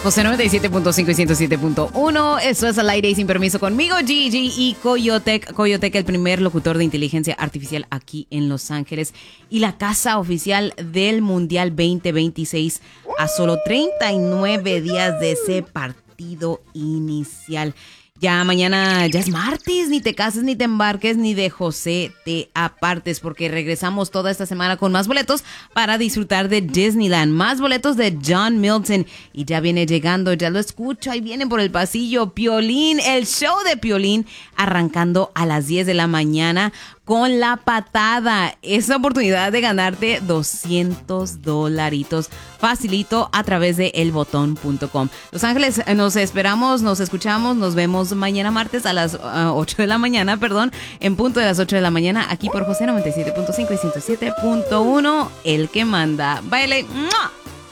José 97.5 y 107.1. Eso es al aire y sin permiso conmigo, Gigi y Coyotec. Coyotec, el primer locutor de inteligencia artificial aquí en Los Ángeles y la casa oficial del Mundial 2026 a solo 39 días de ese partido inicial. Ya mañana ya es martes, ni te cases, ni te embarques, ni de José te apartes, porque regresamos toda esta semana con más boletos para disfrutar de Disneyland, más boletos de John Milton, y ya viene llegando, ya lo escucho, ahí viene por el pasillo Piolín, el show de Piolín, arrancando a las 10 de la mañana con La Patada. Esa oportunidad de ganarte $200 facilito a través de elbotón.com. Los Ángeles, nos esperamos, nos escuchamos, nos vemos mañana martes a las 8 de la mañana, en punto de las 8 de la mañana, aquí por José 97.5 y 107.1, el que manda. Baile. ¡Mua!